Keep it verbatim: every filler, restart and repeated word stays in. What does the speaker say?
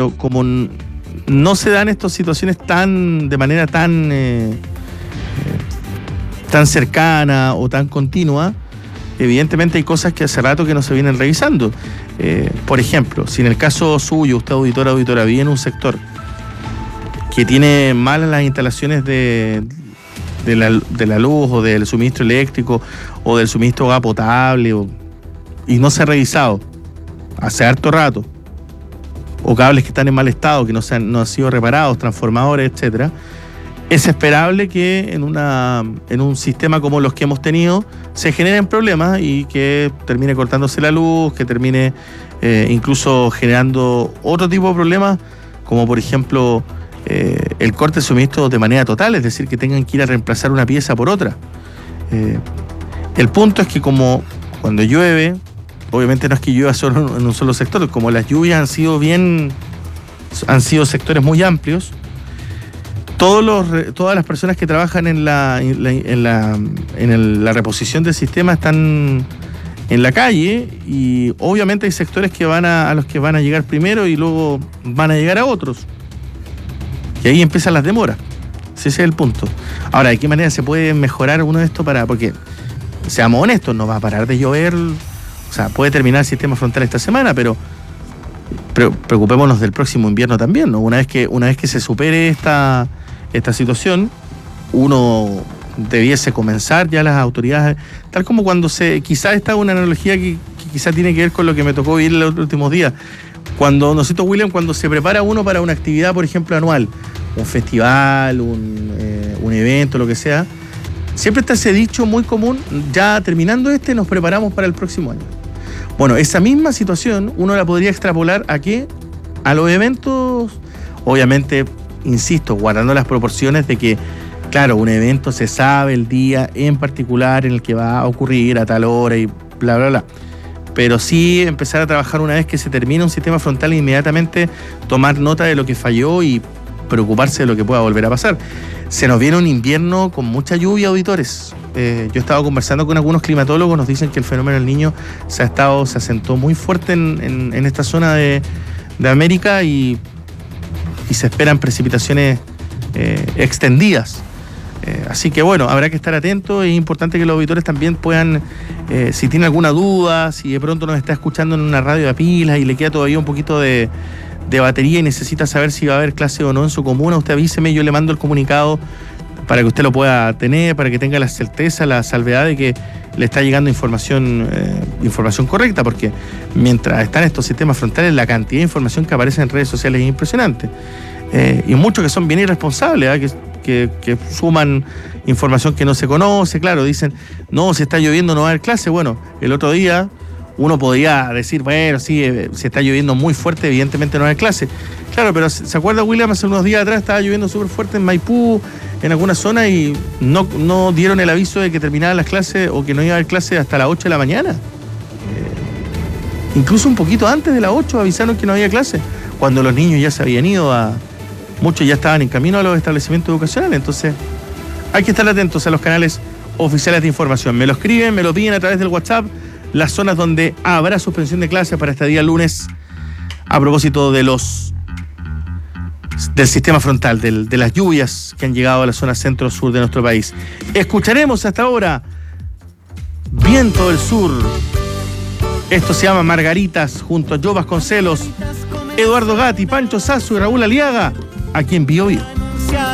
claro, como n- no se dan estas situaciones tan de manera tan eh, eh, tan cercana o tan continua, evidentemente hay cosas que hace rato que no se vienen revisando. Eh, por ejemplo, si en el caso suyo, usted auditora, auditora, vive en un sector que tiene malas las instalaciones de, de, la, de la luz o del suministro eléctrico o del suministro de agua potable o, y no se ha revisado hace harto rato, o cables que están en mal estado, que no, se han, no han sido reparados, transformadores, etcétera, es esperable que en, una, en un sistema como los que hemos tenido se generen problemas y que termine cortándose la luz, que termine eh, incluso generando otro tipo de problemas, como por ejemplo eh, el corte de suministro de manera total, es decir, que tengan que ir a reemplazar una pieza por otra. Eh, el punto es que como cuando llueve, obviamente no es que llueva solo en un solo sector, como las lluvias han sido bien, han sido sectores muy amplios, todos los, todas las personas que trabajan en la, en la, en la, en el, la reposición del sistema están en la calle y obviamente hay sectores que van a, a los que van a llegar primero y luego van a llegar a otros. Y ahí empiezan las demoras. Ese es el punto. Ahora, ¿de qué manera se puede mejorar uno de esto para...? Porque, seamos honestos, no va a parar de llover. O sea, puede terminar el sistema frontal esta semana, pero... pero preocupémonos del próximo invierno también, ¿no? Una vez que, una vez que se supere esta, esta situación, uno debiese comenzar ya las autoridades, tal como cuando se, quizás esta es una analogía que, que quizás tiene que ver con lo que me tocó vivir en los últimos días. Cuando, ¿no es cierto, William? Cuando se prepara uno para una actividad, por ejemplo, anual, un festival, un, eh, un evento, lo que sea, siempre está ese dicho muy común, ya terminando este nos preparamos para el próximo año. Bueno, esa misma situación uno la podría extrapolar a qué, a los eventos, obviamente, insisto, guardando las proporciones de que, claro, un evento se sabe el día en particular en el que va a ocurrir a tal hora y bla, bla, bla. Pero sí empezar a trabajar una vez que se termina un sistema frontal e inmediatamente tomar nota de lo que falló y preocuparse de lo que pueda volver a pasar. Se nos viene un invierno con mucha lluvia, auditores. Eh, yo he estado conversando con algunos climatólogos, nos dicen que el fenómeno del Niño se ha estado, se asentó muy fuerte en, en, en esta zona de, de América y, y se esperan precipitaciones eh, extendidas. Eh, así que bueno, habrá que estar atentos. Es importante que los auditores también puedan, eh, si tienen alguna duda, si de pronto nos está escuchando en una radio a pilas y le queda todavía un poquito de, de batería y necesita saber si va a haber clase o no en su comuna, usted avíseme, yo le mando el comunicado para que usted lo pueda tener, para que tenga la certeza, la salvedad de que le está llegando información, eh, información correcta, porque mientras están estos sistemas frontales, la cantidad de información que aparece en redes sociales es impresionante. Eh, y muchos que son bien irresponsables, ¿eh? que, que, que suman información que no se conoce, claro, dicen, no, si está lloviendo no va a haber clase. Bueno, el otro día uno podría decir, bueno, sí, eh, si está lloviendo muy fuerte, evidentemente no va a haber clase. Claro, pero ¿se acuerda, William? Hace unos días atrás estaba lloviendo súper fuerte en Maipú, en alguna zona, y no, no dieron el aviso de que terminaban las clases o que no iba a haber clase hasta las ocho de la mañana. Eh, incluso un poquito antes de las ocho avisaron que no había clase, cuando los niños ya se habían ido a... Muchos ya estaban en camino a los establecimientos educacionales. Entonces hay que estar atentos a los canales oficiales de información. Me lo escriben, me lo piden a través del WhatsApp, las zonas donde habrá suspensión de clases para este día lunes, a propósito de los del sistema frontal, del, de las lluvias que han llegado a la zona centro-sur de nuestro país. Escucharemos hasta ahora Viento del Sur. Esto se llama Margaritas, junto a Joe Vasconcelos, Eduardo Gatti, Pancho Sasso y Raúl Aliaga, aquí en Bio Bio.